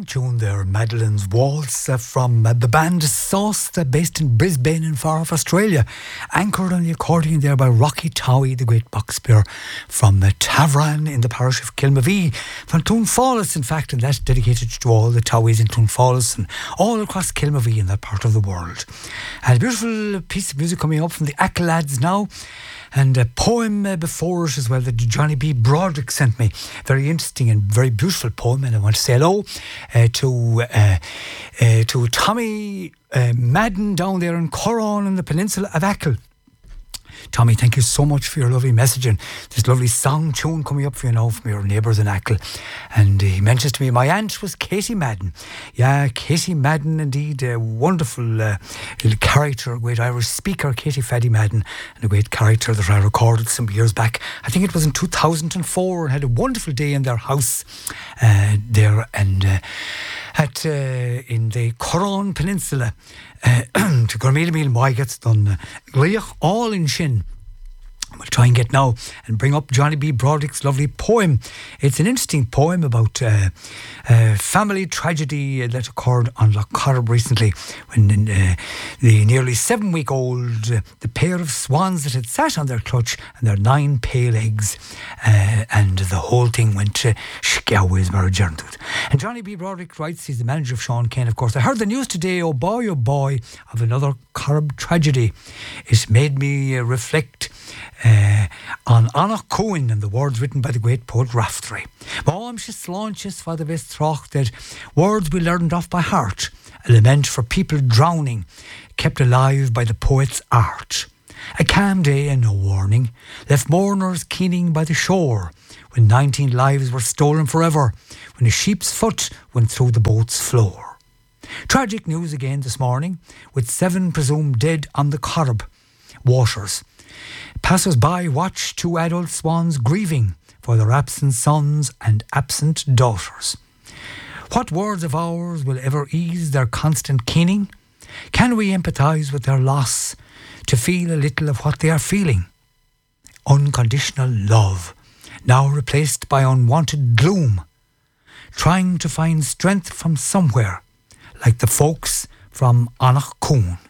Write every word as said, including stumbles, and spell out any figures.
tune there, Madeline's Waltz uh, from uh, the band Sauce, uh, based in Brisbane in far off Australia. Anchored on the accordion there by Rocky Towie, the great box player from uh, Tavran in the parish of Kilmavee. From Toonfallis, in fact, and that's dedicated to all the Towies in Toonfallis and all across Kilmavee in that part of the world. And a beautiful piece of music coming up from the Ackle Lads now. And a poem uh, before it as well that Johnny B. Broderick sent me. Very interesting and very beautiful poem. And I want to say hello uh, to uh, uh, to Tommy uh, Madden down there in Corran in the peninsula of Ackle. Tommy, thank you so much for your lovely message and this lovely song tune coming up for you now from your neighbours in Ackle. And uh, he mentions to me my aunt was Katie Madden. Yeah, Katie Madden, indeed, a wonderful uh, little character, a great Irish speaker, Katie Faddy Madden, and a great character that I recorded some years back. I think it was in two thousand four, and had a wonderful day in their house uh, there and uh, at uh, in the Corran Peninsula. Uh, to Gormila Meal Why gets done uh, all in Shin. We'll try and get now and bring up Johnny B. Broderick's lovely poem. It's an interesting poem about uh, uh, family tragedy that occurred on Lough Corrib recently when uh, the nearly seven-week-old, uh, the pair of swans that had sat on their clutch and their nine pale eggs, uh, and the whole thing went to Shkiaways Marajerntud. And Johnny B. Broderick writes, he's the manager of Sean Kane, of course. I heard the news today, oh boy, oh boy, of another Corrib tragedy. It made me uh, reflect Uh, on Anna Cohen and the words written by the great poet Raftery. Mom, she slaunches for the best troch that words we learned off by heart, a lament for people drowning, kept alive by the poet's art. A calm day and no warning left mourners keening by the shore when nineteen lives were stolen forever, when a sheep's foot went through the boat's floor. Tragic news again this morning, with seven presumed dead on the Corrib waters. Passers-by watch two adult swans grieving for their absent sons and absent daughters. What words of ours will ever ease their constant keening? Can we empathise with their loss to feel a little of what they are feeling? Unconditional love, now replaced by unwanted gloom, trying to find strength from somewhere, like the folks from Annach Coon.